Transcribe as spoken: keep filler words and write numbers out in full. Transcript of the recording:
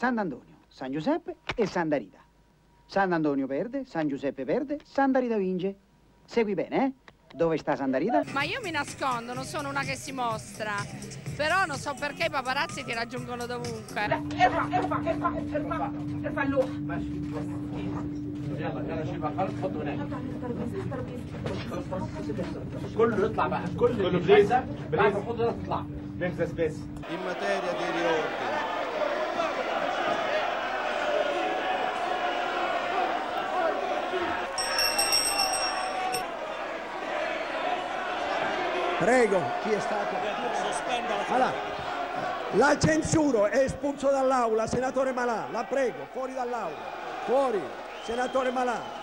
Sant'Antonio, San Giuseppe e Santa Rita. Sant'Antonio perde, San Giuseppe perde, Santa Rita vince. Segui bene, eh? Dove sta Santa Rita? Ma io mi nascondo, non sono una che si mostra. Però non so perché i paparazzi ti raggiungono dovunque. ارفع ارفع ارفع ارفع ارفع اللوحة. ماشي. يلا يلا شيل بقى خلاص حطه هناك. كله يطلع بقى كل كله بليزة بليزة حط ده تطلع. بليزة سبيس. In materia di riordino. Prego, chi è stato? Allora, la censuro, è espulso dall'aula, senatore Malà, la prego, fuori dall'aula, fuori, senatore Malà.